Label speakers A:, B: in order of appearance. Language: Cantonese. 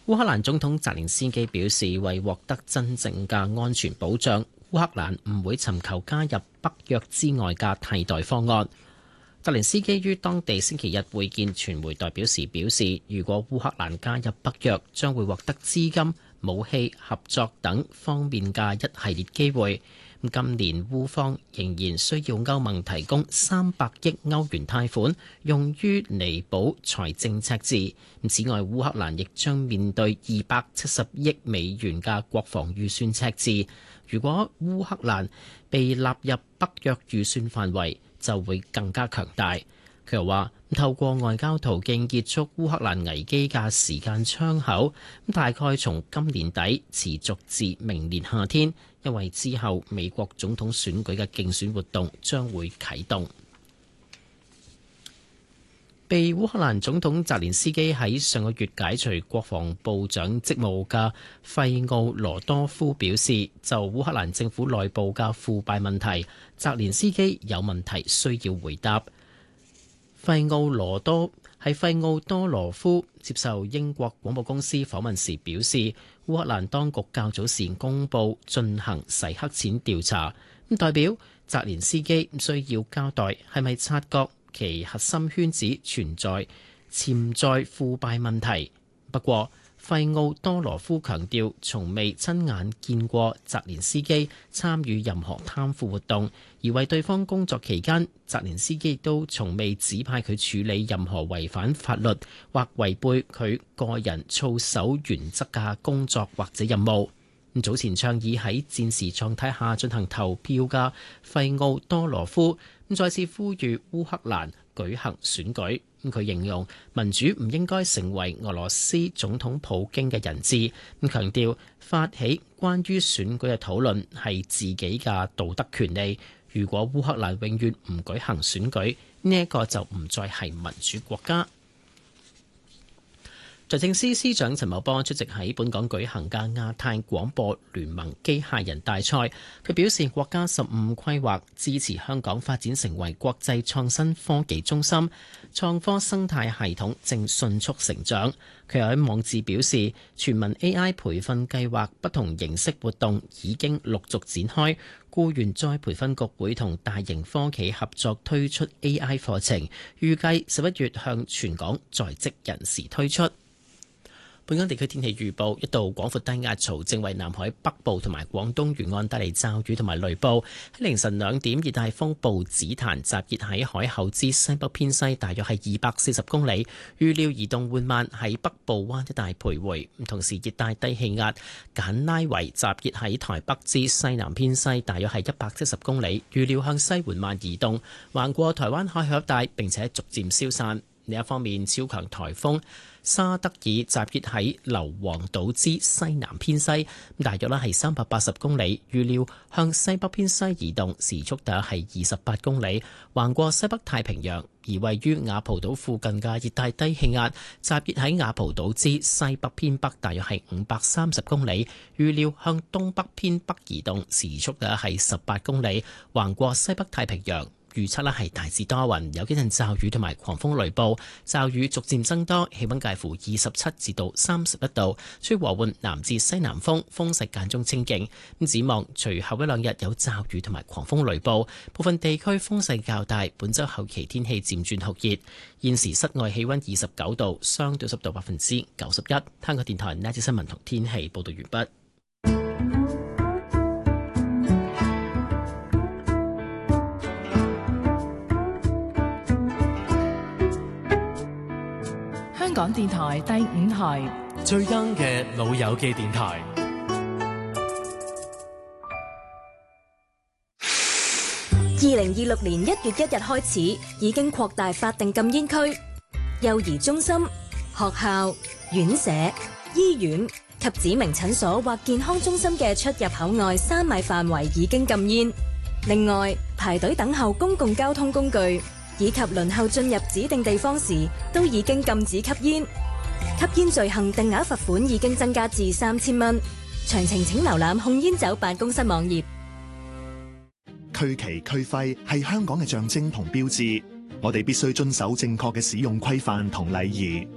A: 烏克蘭總統澤連斯基表示，為獲得真正嘅安全保障，烏克蘭唔會尋求加入北約之外嘅替代方案。澤連斯基於當地星期日會見傳媒代表時表示，如果烏克蘭加入北約，將會獲得資金、武器、合作等方面嘅一系列機會。今年烏方仍然需要歐盟提供300億歐元貸款，用於彌補財政赤字。此外，烏克蘭亦將面對270億美元嘅國防預算赤字。如果烏克蘭被納入北約預算範圍，就會更加強大。佢又話，透過外交途徑結束烏克蘭危機嘅時間窗口，大概從今年底持續至明年夏天，因為之後美國總統選舉嘅競選活動將會啟動。被烏克蘭總統澤連斯基喺上個月解除國防部長職務嘅費奧羅多夫表示，就烏克蘭政府內部嘅腐敗問題，澤連斯基有問題需要回答。費奧多羅夫接受英國廣播公司訪問時表示，烏克蘭當局較早時公佈進行洗黑錢調查，代表澤連斯基需要交代係咪察覺其核心圈子存在潛在腐敗問題。不過，費奧多羅夫強調，從未親眼見過澤連斯基參與任何貪腐活動，而為對方工作期間，澤連斯基亦都從未指派佢處理任何違反法律或違背佢個人操守原則嘅工作或者任務。早前倡議喺戰時狀態下進行投票嘅費奧多羅夫再次呼籲烏克蘭舉行選舉。佢形容民主唔應該成為俄羅斯總統普京嘅人質，強調發起關於選舉嘅討論係自己嘅道德權利。如果烏克蘭永遠唔舉行選舉，呢一個就唔再係民主國家。財政司司長陳茂波出席喺本港舉行嘅亞太廣播聯盟機械人大賽，佢表示國家15規劃支持香港發展成為國際創新科技中心，創科生態系統正迅速成長。佢又喺網誌表示，全民 AI 培訓計劃不同形式活動已經陸續展開，僱員再培訓局會同大型科企合作推出 AI 課程，預計11月向全港在職人士推出。本港地區天氣預報，一道廣闊低壓槽正為南海北部同埋廣東沿岸帶嚟驟雨同埋雷暴。喺凌晨2點，熱帶風暴紫檀集結喺海口之西北偏西，大約係240公里，預料移動緩慢喺北部灣一帶徘徊。同時，熱帶低氣壓簡拉維集結喺台北之西南偏西，大約係170公里，預料向西緩慢移動，橫過台灣海峽一帶，並且逐漸消散。另一方面，超強颱風沙德爾集結喺硫磺島之西南偏西，大約係380公里，預料向西北偏西移動，時速大約係28公里，橫過西北太平洋。而位於雅蒲島附近嘅熱帶低氣壓集結喺雅蒲島之西北偏北，大約係530公里，預料向東北偏北移動，時速大約係18公里，橫過西北太平洋。預測係大致多雲，有幾陣驟雨同埋狂風雷暴，驟雨逐漸增多，氣溫介乎27至到31度，吹和緩南至西南風，風勢間中清勁。咁展望隨後一兩日有驟雨同埋狂風雷暴，部分地區風勢較大。本週後期天氣漸轉酷熱，現時室外氣溫29度，相對濕度91%。香港電台呢節新聞同天氣報道完畢。
B: 香港電台第5台
C: 最 young 嘅老友記電台。
D: 2026年1月1日開始，已經擴大法定禁煙區，幼兒中心、學校、院舍、醫院及指明診所或健康中心嘅出入口外3米範圍已經禁煙。另外，排隊等候公共交通工具以及輪候進入指定地方時，都已經禁止吸煙。吸煙罪行定額罰款已經增加至3000蚊。詳情請瀏覽控煙酒辦公室網頁。
E: 區旗區徽係香港嘅象徵同標誌，我哋必須遵守正確嘅使用規範同禮儀，